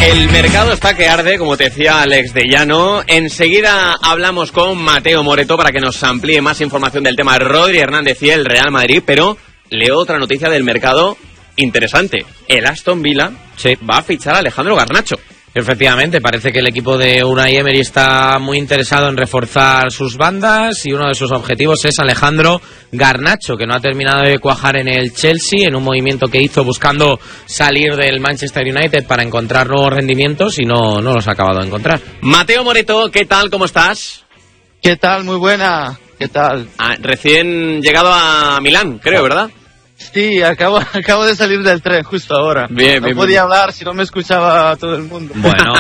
El mercado está que arde, como te decía Alex de Llano. Enseguida hablamos con Mateo Moreto para que nos amplíe más información del tema Rodri Hernández y el Real Madrid, pero leo otra noticia del mercado interesante. El Aston Villa va a fichar a Alejandro Garnacho. Efectivamente, parece que el equipo de Unai Emery está muy interesado en reforzar sus bandas y uno de sus objetivos es Alejandro Garnacho, que no ha terminado de cuajar en el Chelsea, en un movimiento que hizo buscando salir del Manchester United para encontrar nuevos rendimientos y no los ha acabado de encontrar. Mateo Moreto, ¿qué tal? ¿Cómo estás? ¿Qué tal? Muy buena. ¿Qué tal? Recién llegado a Milán, creo, ¿verdad? Sí, acabo de salir del tren justo ahora. Bien, no podía hablar si no me escuchaba todo el mundo. Bueno,